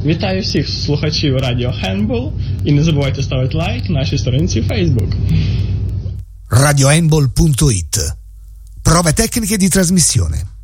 Вітаю всіх слухачів радіо Handball і не забувайте ставити лайк нашій сторінці Facebook. radiohandball.it. Prove tecniche di trasmissione.